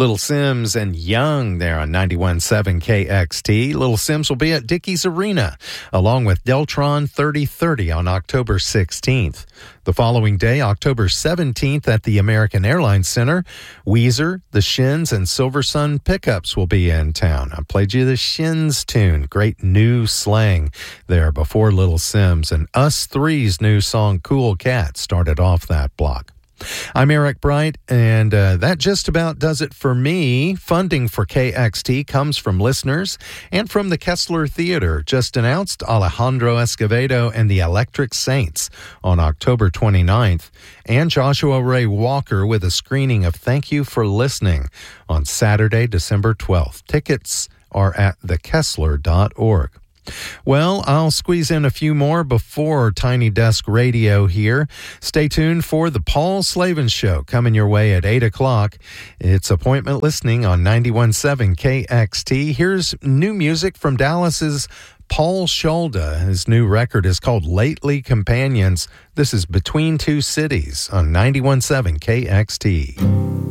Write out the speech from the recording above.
Little Simz and Young there on 91.7 KXT. Little Simz will be at Dickies Arena along with Deltron 3030 on October 16th. The following day, October 17th at the American Airlines Center, Weezer, the Shins, and Silver Sun Pickups will be in town. I played you the Shins tune. Great new slang there before Little Simz. And Us Three's new song, Cool Cat, started off that block. I'm Eric Bright, and that just about does it for me. Funding for KXT comes from listeners and from the Kessler Theater. Just announced Alejandro Escovedo and the Electric Saints on October 29th, and Joshua Ray Walker with a screening of Thank You for Listening on Saturday, December 12th. Tickets are at thekessler.org. Well, I'll squeeze in a few more before Tiny Desk Radio here. Stay tuned for the Paul Slavin Show coming your way at 8 o'clock. It's appointment listening on 91.7 KXT. Here's new music from Dallas's Paul Scholda. His new record is called Lately Companions. This is Between Two Cities on 91.7 KXT.